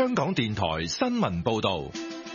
香港電台新聞報道。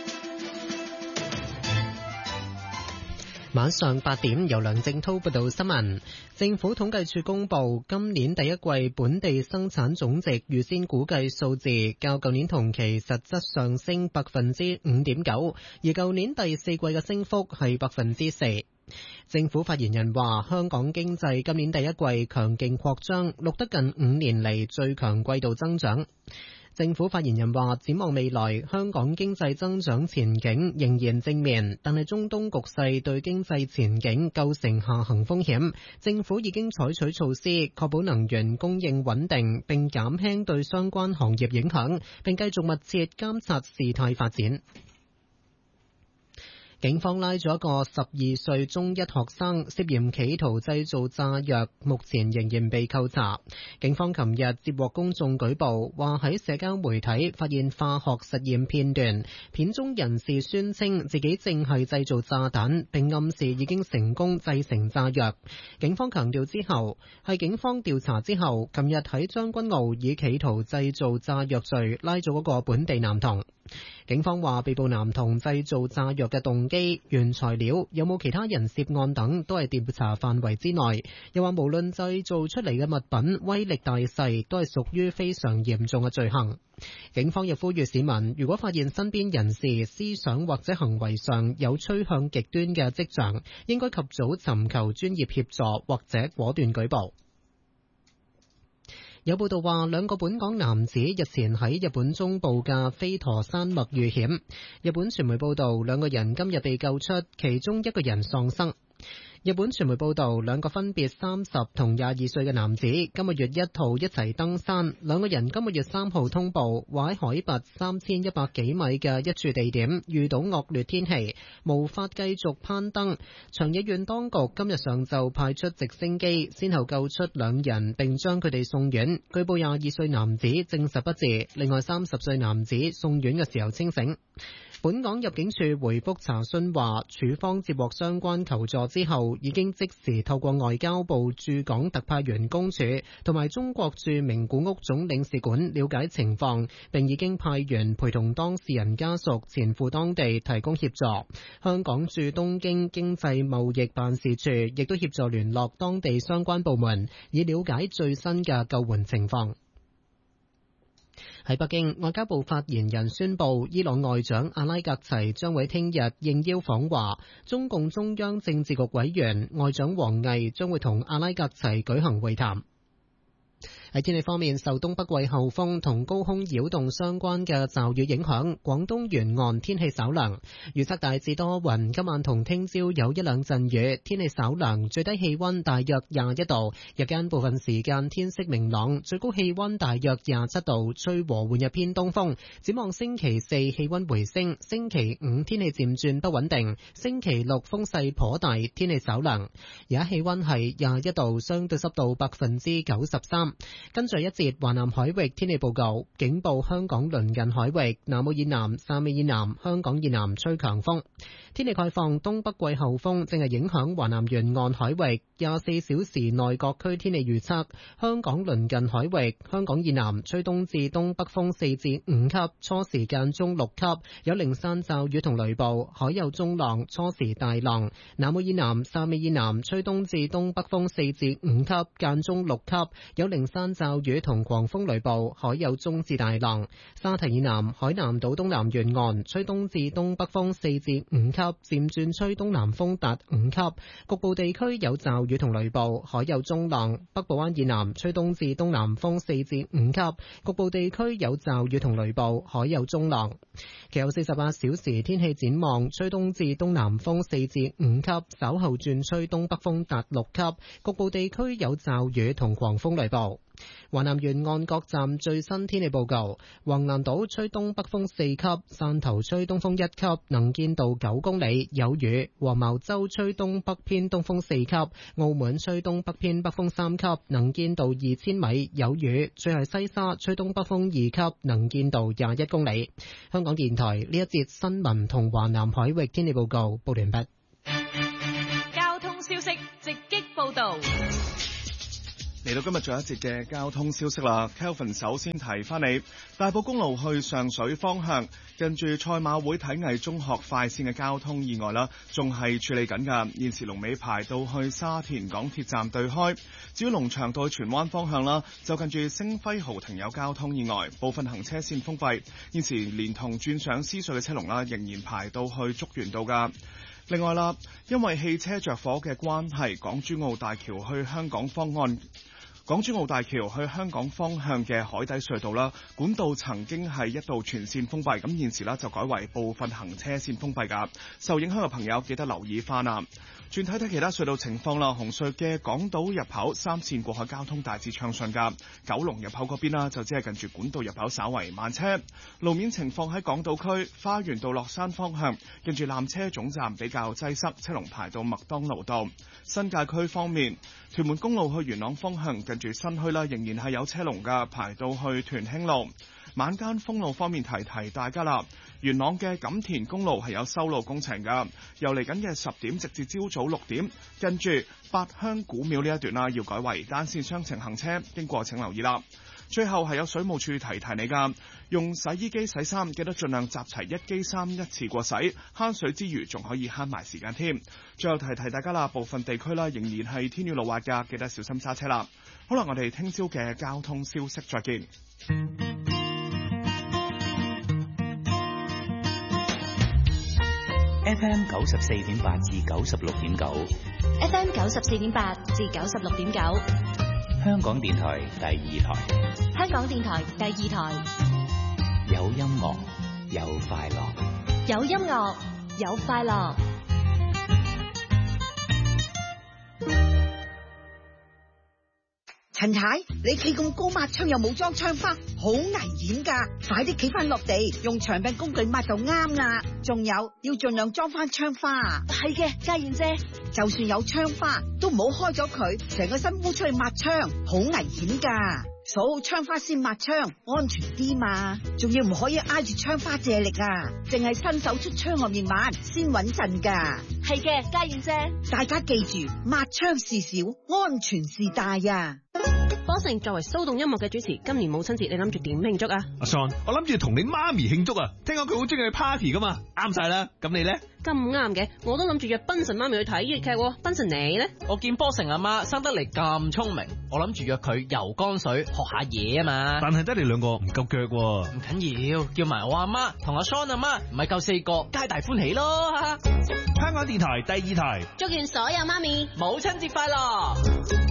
晚上8點，由梁正滔報道新聞。政府統計處公布，今年第一季本地生產總值預先估計數字較舊年同期實質上升 5.9%， 而舊年第四季嘅升幅係 4%。政府發言人話，香港經濟今年第一季強勁擴張，錄得近5年嚟最強季度增長。政府發言人話，展望未來，香港經濟增長前景仍然正面，但係中東局勢對經濟前景構成下行風險。政府已經採取措施，確保能源供應穩定，並減輕對相關行業影響，並繼續密切監察事態發展。警方拉咗一個12歲中一學生，涉嫌企圖製造炸藥，目前仍然被扣查。警方琴日接獲公眾舉報，話喺社交媒體發現化學實驗片段，片中人士宣稱自己正係製造炸彈，並暗示已經成功製成炸藥。警方強調警方調查之後，琴日喺將軍澳以企圖製造炸藥罪拉咗嗰個本地男童。警方話，被捕男童製造炸藥嘅動機、原材料、有冇其他人涉案等都係調查範圍之內。又話無論製造出嚟嘅物品威力大細，都係屬於非常嚴重嘅罪行。警方又呼籲市民，如果發現身邊人士思想或者行為上有趨向極端嘅跡象，應該及早尋求專業協助或者果斷舉報。有報道話，兩個本港男子日前喺日本中部嘅飛驒山脈遇險。日本傳媒報道，兩個人今日被救出，其中一個人喪生。日本傳媒報道，兩個分別30同22歲嘅男子今個月1號一齊登山，兩個人今個月3號通報話喺海拔3100幾米嘅一處地點遇到惡劣天氣，無法繼續攀登。長野縣當局今日上晝派出直升機，先後救出兩人並將佢哋送院。據報22歲男子證實不治，另外30歲男子送院嘅時候清醒。本港入境處回覆查詢話，處方接獲相關求助之後，已經即時透過外交部駐港特派員公署同埋中國駐名古屋總領事館了解情況，並已經派員陪同當事人家屬前赴當地提供協助。香港駐東京經濟貿易辦事處亦都協助聯絡當地相關部門，以了解最新嘅救援情況。喺北京，外交部發言人宣布，伊朗外長阿拉格齊將會聽日應邀訪華。中共中央政治局委員外長王毅將會同阿拉格齊舉行會談。喺天氣方面，受東北季候風同高空擾動相關嘅驟雨影響，廣東沿岸天氣稍涼，預測大致多雲，今晚同聽朝有一兩陣雨，天氣稍涼，最低氣溫大約21度，日間部分時間天色明朗，最高氣溫大約27度，吹和緩日偏東風。展望星期四氣溫回升，星期五天氣漸轉不穩定，星期六風勢頗大，天氣稍涼。而家氣溫係21度，相對濕度93%。跟住一節華南海域天氣報告，警報香港鄰近海域、南澳以南、汕尾以南、香港以南吹強風。天氣概況，東北季候風正係影響華南沿岸海域。24小時內各區天氣預測，香港鄰近海域、香港以南吹東至東北風4至5級，初時間中6級，有零散驟雨同雷暴，海有中浪，初時大浪。南澳以南、汕尾以南吹東至東北風4至5級，間中6級，有零散驟雨同狂風雷暴，海有中至大浪。沙堤以南、海南島東南沿岸吹東至東北風4至5級，漸轉吹東南風達5級，局部地區有驟雨同雷暴，海有中浪。北部灣以南吹東至東南風4至5級，局部地區有驟雨同雷暴，海有中浪。其後48小時天氣展望，吹東至東南風4至5級，稍後轉吹東北風達6級，局部地區有驟雨同狂風雷暴。華南沿岸各站最新天氣報告：橫瀾島吹東北風4級，汕頭吹東風1級，能見度9公里，有雨；黃茅洲吹東北偏東風4級，澳門吹東北偏北風3級，能見度2000米，有雨；最後西沙吹東北風2級，能見度21公里。香港電台呢一節新聞同華南海域天氣報告報完畢。 交通消息直擊報道。 你嚟到今日最後一節嘅交通消息啦 ，Kelvin 首先提翻你，大埔公路去上水方向，近住賽馬會體藝中學快線嘅交通意外啦，仲係處理緊㗎。現時龍尾排到去沙田港鐵站對開。至於龍翔道去荃灣方向啦，就近住星輝豪庭有交通意外，部分行車線封閉。現時連同轉上獅隧嘅車龍啦，仍然排到去竹園道㗎。另外啦，因為汽車着火嘅關係，港珠澳大橋去香港方向嘅海底隧道啦，管道曾經係一度全線封閉，咁現時啦就改為部分行車線封閉㗎。受影響嘅朋友記得留意翻啊！轉睇睇其他隧道情況啦，紅隧嘅港島入口三線過海交通大致暢順㗎，九龍入口嗰邊啦就只係近住管道入口稍為慢車。路面情況喺港島區花園道落山方向，近住纜車總站比較擠塞，車龍排到麥當勞道。新界區方面，屯門公路去元朗方向近住新墟啦，仍然係有車龍㗎，排到去屯興路。晚間封路方面提大家啦，元朗嘅錦田公路係有修路工程㗎，由嚟緊嘅10點直至朝早6點，跟住八鄉古廟呢一段啦，要改為單線雙程行車，經過請留意啦。最後係有水務處提你㗎，用洗衣機洗衫記得盡量集齊一機衫一次過洗，慳水之餘仲可以慳埋時間添。最後提大家啦，部分地區啦仍然係天雨路滑㗎，記得小心揸車啦。好啦，我哋聽朝嘅交通消息再見。 FM 94.8至96.9 ，FM 94.8至96.9， 香港電台第二台， 香港電台第二台， 有音樂有快樂， 有音樂有快樂。 陳太，你企咁高抹窗又冇裝窗花，好危險噶！快啲企翻落地，用長柄工具抹就啱啦。仲有要盡量裝翻窗花。 係嘅，家燕姐， 就算有窗花，都唔好開咗佢，成個身烏出去抹窗，好危險噶。鎖好窗花先抹窗，安全啲嘛。仲要唔可以挨住窗花借力啊，淨係伸手出窗外面抹先穩陣噶。 係嘅，家燕姐， 大家記住，抹窗事小，安全事大啊！ 波成作為騷動音樂嘅主持，今年母親節你諗住點慶祝啊？ 阿 Son， 我諗住同你媽咪慶祝啊！聽講佢好中意去 party 噶嘛，啱晒啦。咁你咧？ 咁啱嘅，我都諗住約賓神媽咪去睇粵劇。賓神你咧？ 我見波成阿媽生得嚟咁聰明，我諗住約佢游江水學下嘢啊嘛。 但係得你兩個唔夠腳喎。 唔緊要，叫埋我阿媽同阿 Son 阿媽，唔係夠4個，皆大歡喜咯。 香港電台第二台， 祝願所有媽咪母親節快樂。